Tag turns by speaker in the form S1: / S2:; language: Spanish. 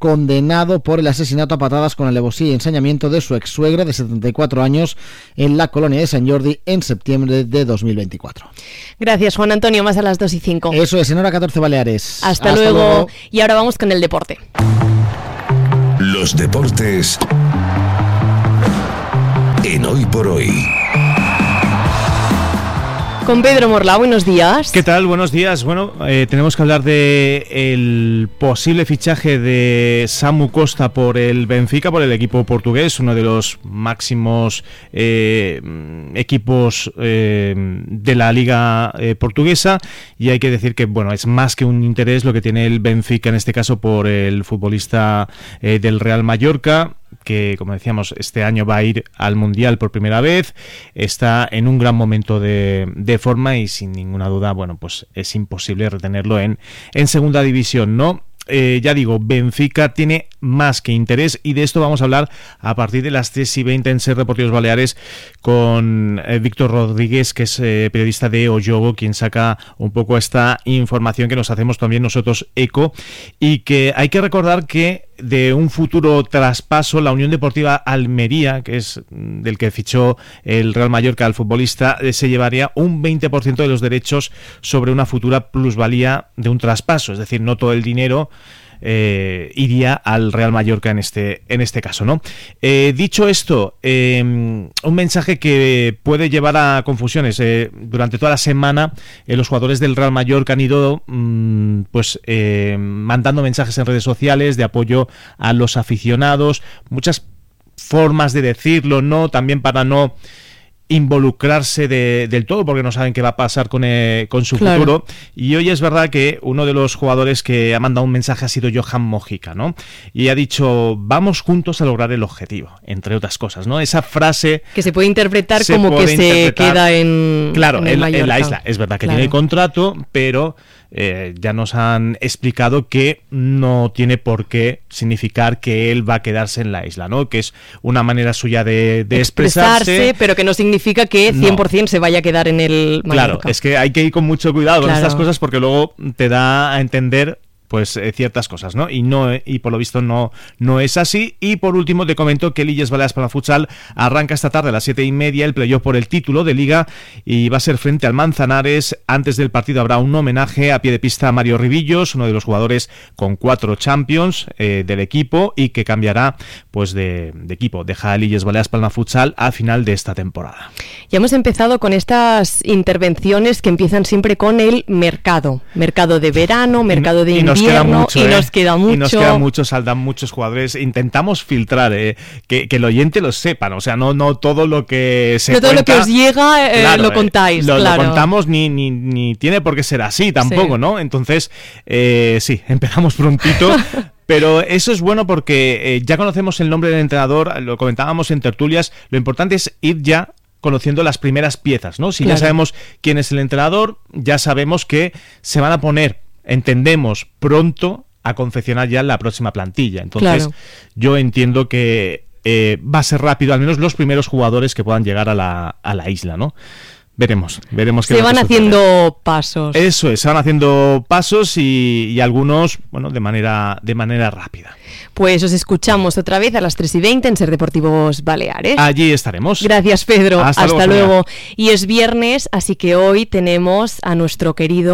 S1: condenado por el asesinato a patadas con alevosía y ensañamiento de su ex-suegra de 74 años en la colonia de Sant Jordi en septiembre de 2024.
S2: Gracias, Juan Antonio. Más a las 2:05.
S1: Eso es, en hora 14 Baleares.
S2: Hasta luego. Y ahora vamos con el deporte.
S3: Los deportes en Hoy por Hoy.
S2: Con Pedro Morla, buenos días.
S4: ¿Qué tal? Buenos días. Bueno, tenemos que hablar de el posible fichaje de Samu Costa por el Benfica, por el equipo portugués, uno de los máximos equipos de la liga portuguesa, y hay que decir que, bueno, es más que un interés lo que tiene el Benfica en este caso por el futbolista del Real Mallorca, que, como decíamos, este año va a ir al Mundial por primera vez, está en un gran momento de forma y sin ninguna duda, bueno, pues es imposible retenerlo en segunda división, ¿no? Ya digo, Benfica tiene más que interés, y de esto vamos a hablar a partir de las 3:20 en Ser Deportivos Baleares con Víctor Rodríguez, que es periodista de O Jogo, quien saca un poco esta información que nos hacemos también nosotros eco, y que hay que recordar que de un futuro traspaso, la Unión Deportiva Almería, que es del que fichó el Real Mallorca al futbolista, se llevaría un 20% de los derechos sobre una futura plusvalía de un traspaso, es decir, no todo el dinero iría al Real Mallorca en este caso, ¿no? Dicho esto, un mensaje que puede llevar a confusiones. Durante toda la semana los jugadores del Real Mallorca han ido mandando mensajes en redes sociales de apoyo a los aficionados, muchas formas de decirlo, ¿no? También para no involucrarse del todo, porque no saben qué va a pasar con su futuro. Y hoy es verdad que uno de los jugadores que ha mandado un mensaje ha sido Johan Mojica, ¿no? Y ha dicho: vamos juntos a lograr el objetivo, entre otras cosas, ¿no? Esa frase que se puede interpretar como que se queda en la isla. Es verdad que tiene contrato, pero ya nos han explicado que no tiene por qué significar que él va a quedarse en la isla, ¿no? Que es una manera suya de expresarse, pero que no significa que 100% se vaya a quedar en el Mallorca. Claro, es que hay que ir con mucho cuidado con estas cosas, porque luego te da a entender pues ciertas cosas, ¿no? Y por lo visto no es así. Y por último te comento que el Illes Balears Palma Futsal arranca esta tarde a las 7:30 el playoff por el título de Liga, y va a ser frente al Manzanares. Antes del partido habrá un homenaje a pie de pista a Mario Ribillos, uno de los jugadores con 4 Champions del equipo, y que cambiará pues de equipo. Deja el Illes Balears Palma Futsal a final de esta temporada.
S2: Ya hemos empezado con estas intervenciones que empiezan siempre con el mercado de verano, mercado de invierno. Nos queda mucho,
S4: saldan muchos jugadores. Intentamos filtrar, que el oyente lo sepa, ¿no? O sea, no todo lo que se cuenta, todo lo que os llega lo contáis. Lo contamos, ni tiene por qué ser así tampoco, sí, ¿no? Entonces, sí, empezamos prontito. Pero eso es bueno porque ya conocemos el nombre del entrenador, lo comentábamos en tertulias. Lo importante es ir ya conociendo las primeras piezas, ¿no? Si ya sabemos quién es el entrenador, ya sabemos que se van a poner, entendemos, pronto a confeccionar ya la próxima plantilla. Entonces, yo entiendo que va a ser rápido, al menos los primeros jugadores que puedan llegar a la isla, ¿no? Veremos qué se van haciendo pasos. Eso es, se van haciendo pasos y algunos, bueno, de manera rápida.
S2: Pues os escuchamos otra vez a las 3:20 en Ser Deportivos Baleares.
S4: Allí estaremos.
S2: Gracias, Pedro. Hasta luego. Y es viernes, así que hoy tenemos a nuestro querido